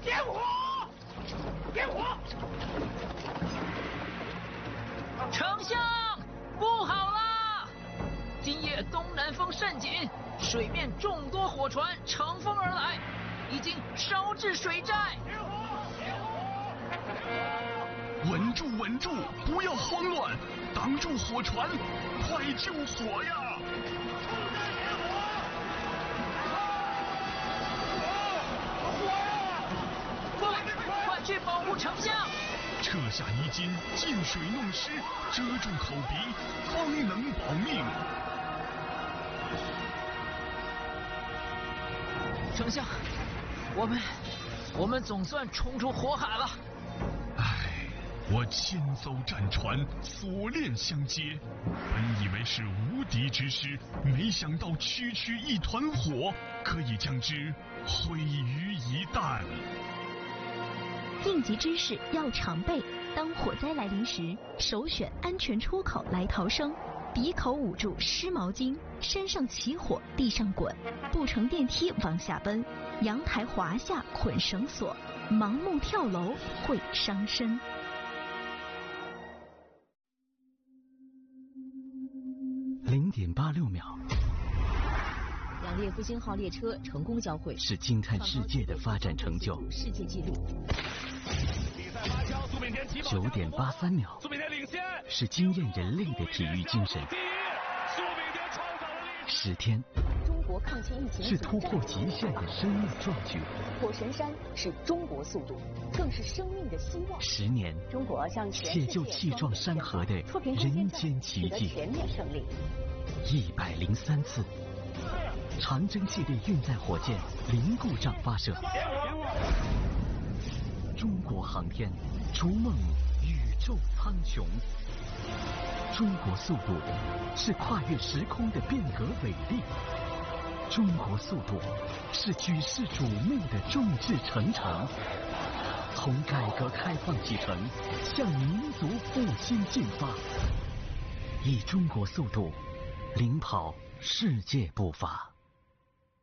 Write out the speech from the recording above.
点火！点火！ 丞相，不好啦！今夜东南风甚紧，水面众多火船乘风而来，已经烧至水寨。 点火！点火！ 稳住，稳住，不要慌乱，挡住火船，快救火呀！ 快去保护丞相！ 撤下衣襟，进水弄湿，遮住口鼻，方能保命。 丞相，我们总算冲出火海了。 唉，我千艘战船，锁链相接，本以为是无敌之师，没想到区区一团火，可以将之毁于一旦。 应急知识要常备，当火灾来临时，首选安全出口来逃生。鼻口捂住湿毛巾，山上起火地上滚，不乘电梯往下奔，阳台滑下捆绳索，盲目跳楼会伤身。 0.86秒， 两列复兴号列车成功交汇， 是惊叹世界的发展成就。 世界纪录。 比赛发酵，苏炳添起跑。 9.83秒， 苏炳添领先， 是惊艳人类的体育精神。 第一，苏炳添创造了历史。 10天， 中国抗击疫情是突破极限的生命壮举。 火神山是中国速度，更是生命的希望。 10年， 中国向全世界解救气壮山河的人间奇迹。 全面胜利。 103次，长征系列运载火箭零故障发射。中国航天逐梦宇宙苍穹。中国速度是跨越时空的变革伟力。中国速度是举世瞩目的众志成城。从改革开放启程，向民族复兴进发。以中国速度领跑世界步伐。